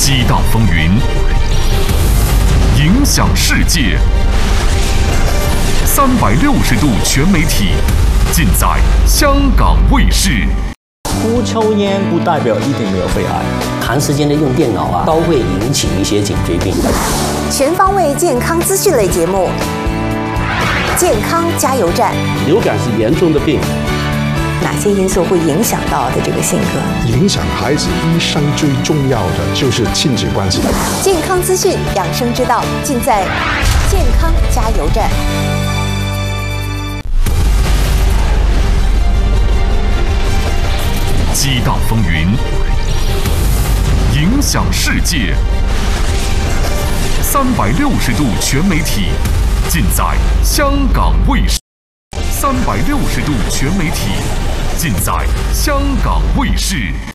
激荡风云，影响世界。360度全媒体，尽在香港卫视。 不抽烟不代表一定没有肺癌， 长时间的用电脑都会引起一些颈椎病。 全方位健康资讯类节目，健康加油站。 流感是严重的病， 哪些因素会影响到的这个性格？ 影响孩子一生最重要的就是亲子关系。 健康资讯、养生之道，尽在健康加油站。 激荡风云，影响世界。360度全媒体，尽在香港卫视。360度全媒体，尽在香港卫视。